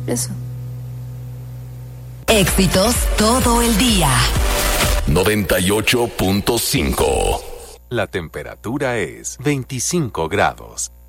Eso. Éxitos todo el día. 98.5. La temperatura es 25 grados.